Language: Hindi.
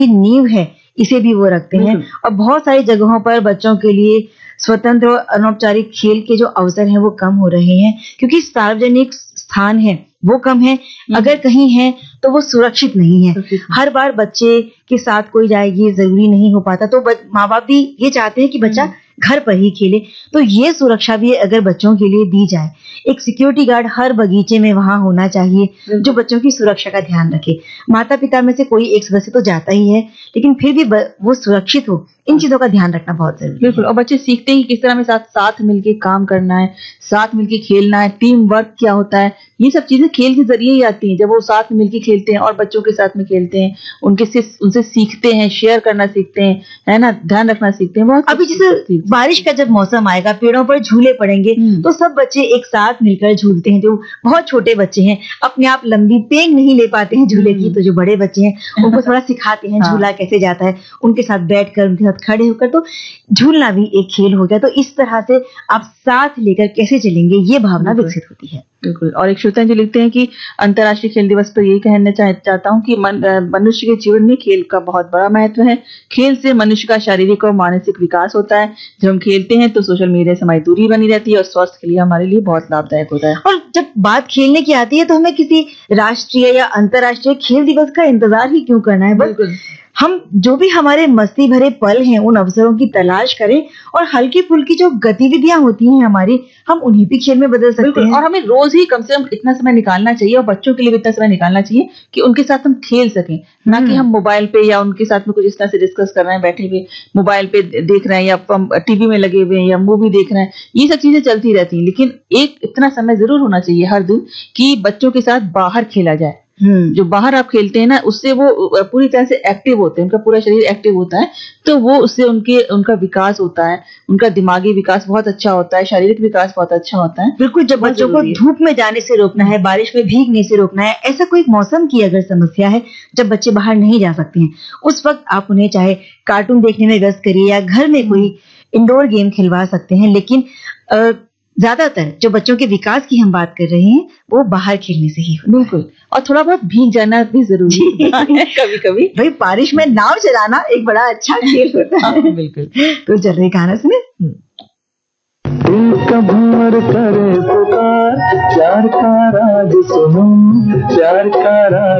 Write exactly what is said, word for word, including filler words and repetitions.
नींव है इसे भी वो रखते हैं। और बहुत सारी जगहों पर बच्चों के लिए स्वतंत्र और अनौपचारिक खेल के जो अवसर हैं वो कम हो रहे हैं, क्योंकि सार्वजनिक स्थान है वो कम है, अगर कहीं है तो वो सुरक्षित नहीं है। हर बार बच्चे के साथ कोई जाए ये जरूरी नहीं हो पाता, तो माँ बाप भी ये चाहते हैं कि बच्चा घर पर ही खेले। तो ये सुरक्षा भी अगर बच्चों के लिए दी जाए, एक सिक्योरिटी गार्ड हर बगीचे में वहां होना चाहिए जो बच्चों की सुरक्षा का ध्यान रखे। माता पिता में से कोई एक सदस्य तो जाता ही है, लेकिन फिर भी वो सुरक्षित हो, इन चीजों का ध्यान रखना बहुत जरूरी है। बिल्कुल। और बच्चे सीखते ही किस तरह में साथ साथ मिलके काम करना है, साथ मिलके खेलना है, टीम वर्क क्या होता है, ये सब चीजें खेल के जरिए ही आती हैं। जब वो साथ मिलके खेलते हैं और बच्चों के साथ में खेलते हैं, उनके से उनसे सीखते हैं, शेयर करना सीखते हैं, है ना, ध्यान रखना सीखते हैं। बहुत अभी जैसे बारिश का जब मौसम आएगा, पेड़ों पर झूले पड़ेंगे तो सब बच्चे एक साथ मिलकर झूलते हैं। जो बहुत छोटे बच्चे हैं अपने आप लंबी पेंग नहीं ले पाते हैं झूले की, तो जो बड़े बच्चे हैं उनको थोड़ा सिखाते हैं झूला कैसे जाता है, उनके साथ बैठकर उनके साथ खड़े होकर, तो झूलना भी एक खेल हो गया। तो इस तरह से आप साथ लेकर कैसे चलेंगे ये भावना विकसित होती है। बिल्कुल। और एक श्रोता जी लिखते हैं कि अंतर्राष्ट्रीय खेल दिवस पर यही कहना चाह, चाहता हूँ कि मन, मनुष्य के जीवन में खेल का बहुत बड़ा महत्व है। खेल से मनुष्य का शारीरिक और मानसिक विकास होता है। जब हम खेलते हैं तो सोशल मीडिया से हमारी दूरी बनी रहती है और स्वास्थ्य के लिए हमारे लिए बहुत लाभदायक होता है। और जब बात खेलने की आती है तो हमें किसी राष्ट्रीय या अंतर्राष्ट्रीय खेल दिवस का इंतजार ही क्यों करना है। बस हम जो भी हमारे मस्ती भरे पल हैं उन अवसरों की तलाश करें, और हल्की फुल्की जो गतिविधियां होती हैं हमारी, हम उन्हीं भी खेल में बदल सकते हैं। और हमें रोज ही कम से कम इतना समय निकालना चाहिए, और बच्चों के लिए भी इतना समय निकालना चाहिए कि उनके साथ हम खेल सकें, ना कि हम मोबाइल पे या उनके साथ में कुछ इस तरह से डिस्कस कर रहे हैं, बैठे हुए मोबाइल पे देख रहे हैं या टीवी में लगे हुए हैं या मूवी देख रहे हैं। ये सब चीजें चलती रहती हैं, लेकिन एक इतना समय जरूर होना चाहिए हर दिन कि बच्चों के साथ बाहर खेला जाए। जो बाहर आप खेलते हैं ना, उससे वो पूरी तरह से एक्टिव होते हैं, उनका पूरा शरीर एक्टिव होता है, तो वो उससे उनके उनका विकास होता है, उनका दिमागी विकास बहुत अच्छा होता है, शारीरिक विकास बहुत अच्छा होता है। बिल्कुल। जब बच्चों को धूप में जाने से रोकना है, बारिश में भीगने से रोकना है, ऐसा कोई मौसम की अगर समस्या है जब बच्चे बाहर नहीं जा सकते हैं, उस वक्त आप उन्हें चाहे कार्टून देखने में व्यस्त करिए या घर में कोई इंडोर गेम खिलवा सकते हैं, लेकिन आ, ज्यादातर जो बच्चों के विकास की हम बात कर रहे हैं वो बाहर खेलने से ही होता है। बिल्कुल। और थोड़ा बहुत भीग जाना भी जरूरी है कभी कभी। भाई बारिश में नाव चलाना एक बड़ा अच्छा खेल होता है। बिल्कुल। तो चल रही गाना सुने। दिल का भंवर करे पुकार, प्यार का राज सुनो, प्यार का राज